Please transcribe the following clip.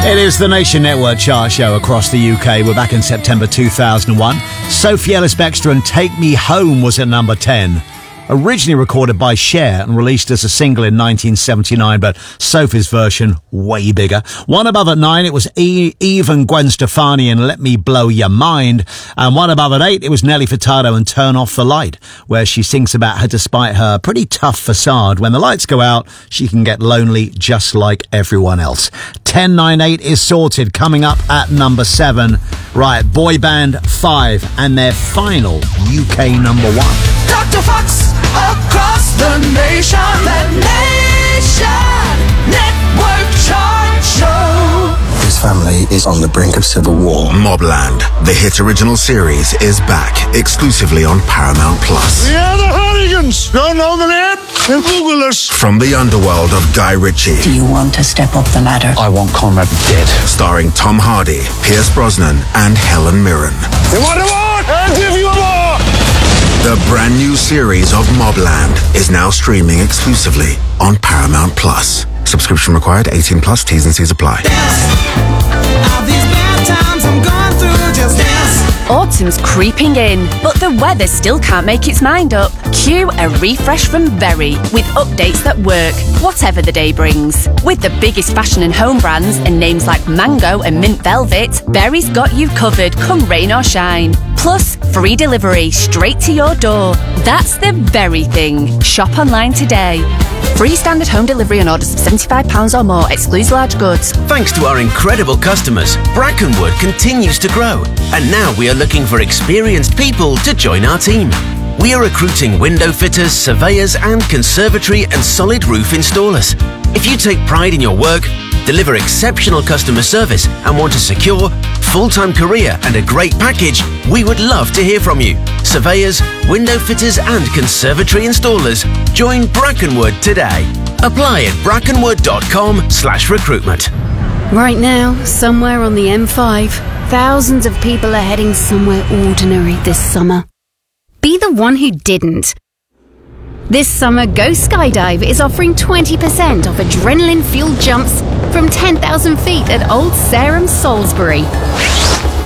It is the Nation Network chart show across the UK. We're back in September 2001. Sophie Ellis-Bextor and Take Me Home was at number 10. Originally recorded by Cher and released as a single in 1979, but Sophie's version way bigger. One above at 9, it was Eve and Gwen Stefani and Let Me Blow Your Mind. And one above at 8, it was Nelly Furtado and Turn Off the Light, where she sings about how despite her pretty tough facade, when the lights go out, she can get lonely just like everyone else. 1098 is sorted, coming up at number 7. Right, boy band 5 and their final UK number 1. Dr. Fox across the nation, the Nation Network chart show. His family is on the brink of civil war. Mobland, the hit original series, is back exclusively on Paramount Plus. Yeah, the hooligans. Don't know the name? Then Google us. From the underworld of Guy Ritchie. Do you want to step up the ladder? I want Conrad dead. Starring Tom Hardy, Pierce Brosnan, and Helen Mirren. You want more? I'll give you more. The brand new series of Mobland is now streaming exclusively on Paramount Plus. Subscription required, 18 plus, T's and C's apply. Autumn's creeping in, but the weather still can't make its mind up. Cue a refresh from Very with updates that work, whatever the day brings. With the biggest fashion and home brands and names like Mango and Mint Velvet, Very's got you covered come rain or shine. Plus, free delivery straight to your door. That's the Very thing. Shop online today. Free standard home delivery on orders of £75 or more, excludes large goods. Thanks to our incredible customers, Brackenwood continues to grow. And now we are looking for experienced people to join our team. We are recruiting window fitters, surveyors, and conservatory and solid roof installers. If you take pride in your work, deliver exceptional customer service, and want a secure, full-time career and a great package, we would love to hear from you. Surveyors, window fitters, and conservatory installers, join Brackenwood today. Apply at brackenwood.com/recruitment. Right now, somewhere on the M5, thousands of people are heading somewhere ordinary this summer. Be the one who didn't. This summer, Go Skydive is offering 20% off adrenaline-fueled jumps from 10,000 feet at Old Sarum, Salisbury.